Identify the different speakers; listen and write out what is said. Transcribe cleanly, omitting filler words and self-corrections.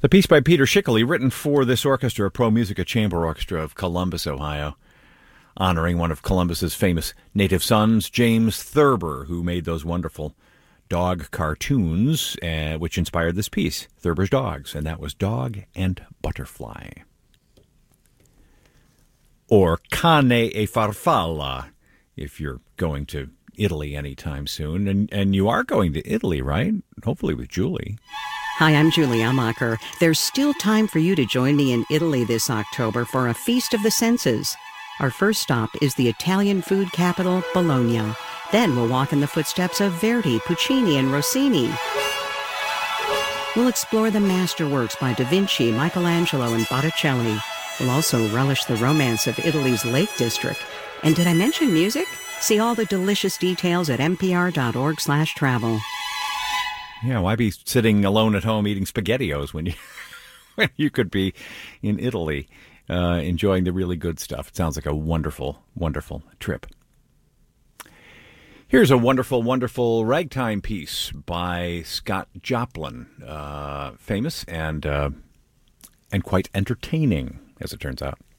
Speaker 1: The piece by Peter Schickele, written for this orchestra, Pro Musica Chamber Orchestra of Columbus, Ohio, honoring one of Columbus's famous native sons, James Thurber, who made those wonderful dog cartoons, which inspired this piece, Thurber's Dogs, and that was Dog and Butterfly. Or Cane e Farfalla, if you're going to Italy anytime soon. And you are going to Italy, right? Hopefully with Julie.
Speaker 2: Hi, I'm Julie Amacher. There's still time for you to join me in Italy this October for a Feast of the Senses. Our first stop is the Italian food capital, Bologna. Then we'll walk in the footsteps of Verdi, Puccini, and Rossini. We'll explore the masterworks by Da Vinci, Michelangelo, and Botticelli. We'll also relish the romance of Italy's Lake District. And did I mention music? See all the delicious details at npr.org/travel.
Speaker 1: Yeah, why be sitting alone at home eating SpaghettiOs when you could be in Italy enjoying the really good stuff? It sounds like a wonderful, wonderful trip. Here's a wonderful, wonderful ragtime piece by Scott Joplin, famous and quite entertaining, as it turns out.